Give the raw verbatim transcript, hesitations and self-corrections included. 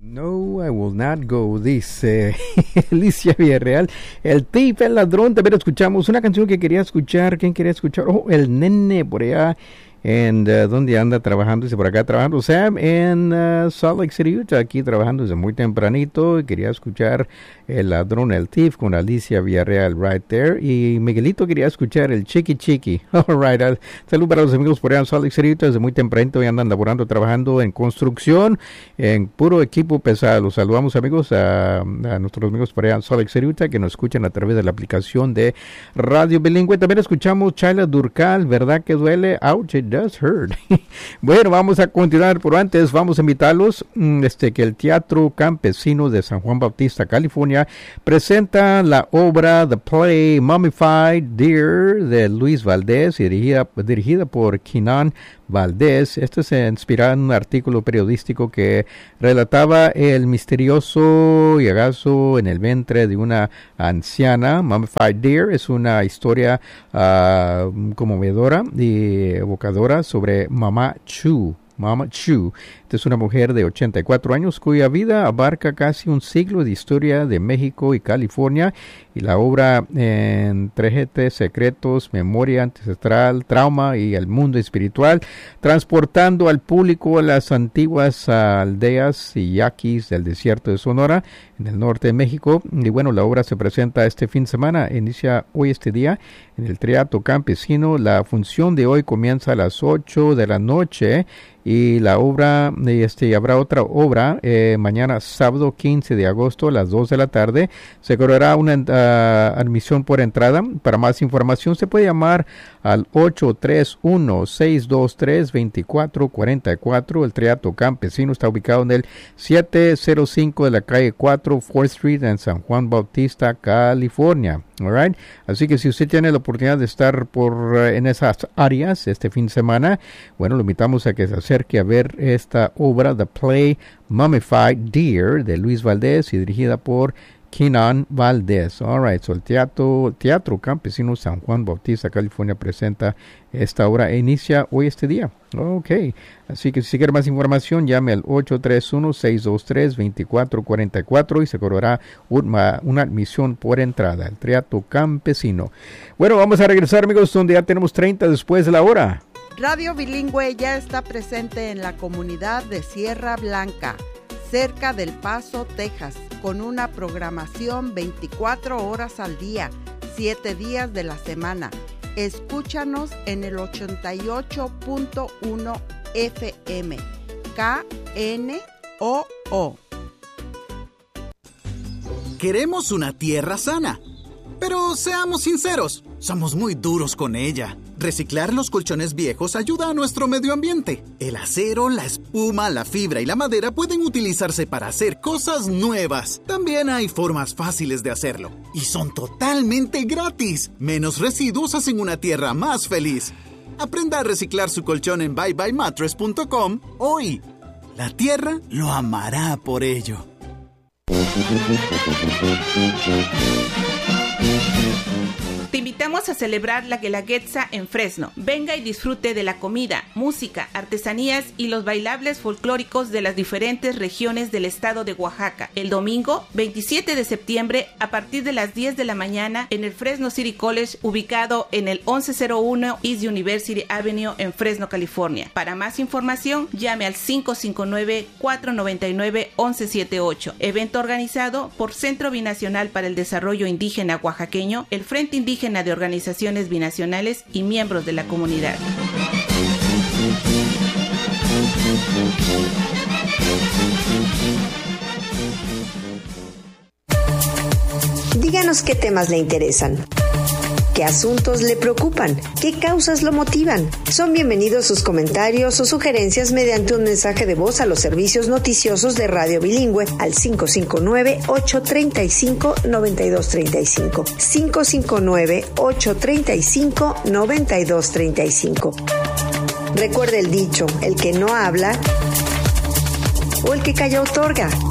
No, I will not go, dice Alicia Villarreal. El Thief, el ladrón. También escuchamos una canción que quería escuchar. ¿Quién quería escuchar? Oh, el nene por allá. En uh, ¿dónde anda trabajando? Dice por acá trabajando Sam en uh, Salt Lake City, Utah, aquí trabajando desde muy tempranito. Y quería escuchar El ladrón, el Thief con Alicia Villarreal right there. Y Miguelito quería escuchar el Chiqui Chiqui. All right. Uh, salud para los amigos por allá en Salt Lake City, Utah, desde muy tempranito y andan laborando, trabajando en construcción, en puro equipo pesado. Los saludamos amigos a, a nuestros amigos por allá en Salt Lake City, Utah, que nos escuchan a través de la aplicación de Radio Bilingüe. También escuchamos Chayla Durcal, ¿verdad que duele? Ouch, it does hurt. Bueno, vamos a continuar, pero antes vamos a invitarlos este, que el Teatro Campesino de San Juan Bautista, California, presenta la obra The Play Mummified Deer de Luis Valdés, dirigida, dirigida por Kenan Valdés. Esto se inspira en un artículo periodístico que relataba el misterioso hallazgo en el vientre de una anciana. Mummified Deer es una historia uh, conmovedora y evocadora sobre Mama Chu. Mama Chu. Esta es una mujer de ochenta y cuatro años cuya vida abarca casi un siglo de historia de México y California, y la obra en Trejete, Secretos, Memoria Ancestral, Trauma y el Mundo Espiritual, transportando al público a las antiguas aldeas y yaquis del desierto de Sonora, en el norte de México. Y bueno, la obra se presenta este fin de semana, inicia hoy este día en el Teatro Campesino. La función de hoy comienza a las ocho de la noche, y la obra, este, habrá otra obra eh, mañana sábado quince de agosto a las dos de la tarde. Se cobrará una uh, admisión por entrada. Para más información se puede llamar al ocho tres uno, seis dos tres, dos cuatro cuatro cuatro. El Teatro Campesino está ubicado en el siete cero cinco de la calle cuatro, fourth Street en San Juan Bautista, California. All right. Así que si usted tiene la oportunidad de estar por uh, en esas áreas este fin de semana, bueno, lo invitamos a que se acerque a ver esta obra, The Play Mummified Deer, de Luis Valdés y dirigida por Kenan Valdés. All right, so el teatro, teatro Campesino San Juan Bautista, California, presenta esta obra e inicia hoy este día. Ok, así que si quiere más información, llame al ocho tres uno, seis dos tres, dos cuatro cuatro cuatro y se cobrará una, una admisión por entrada. El Teatro Campesino. Bueno, vamos a regresar, amigos, donde ya tenemos treinta después de la hora. Radio Bilingüe ya está presente en la comunidad de Sierra Blanca, cerca del Paso, Texas, con una programación veinticuatro horas al día, siete días de la semana. Escúchanos en el ochenta y ocho punto uno F M, K N O O. Queremos una tierra sana, pero seamos sinceros, somos muy duros con ella. Reciclar los colchones viejos ayuda a nuestro medio ambiente. El acero, la espuma, la fibra y la madera pueden utilizarse para hacer cosas nuevas. También hay formas fáciles de hacerlo. Y son totalmente gratis. Menos residuos hacen una tierra más feliz. Aprenda a reciclar su colchón en bye bye mattress punto com hoy. La tierra lo amará por ello. Te invitamos a celebrar la Guelaguetza en Fresno. Venga y disfrute de la comida, música, artesanías y los bailables folclóricos de las diferentes regiones del estado de Oaxaca. El domingo veintisiete de septiembre a partir de las diez de la mañana en el Fresno City College, ubicado en el once cero uno East University Avenue en Fresno, California. Para más información, llame al cinco cinco nueve, cuatro nueve nueve, once setenta y ocho. Evento organizado por Centro Binacional para el Desarrollo Indígena Oaxaqueño, el Frente Indígena de Organizaciones Binacionales y miembros de la comunidad. Díganos qué temas le interesan, qué asuntos le preocupan, qué causas lo motivan. Son bienvenidos sus comentarios o sugerencias mediante un mensaje de voz a los servicios noticiosos de Radio Bilingüe al cinco cinco nueve, ocho tres cinco, nueve dos tres cinco. cinco cinco nueve, ocho tres cinco, nueve dos tres cinco. Recuerde el dicho, el que no habla o el que calla otorga.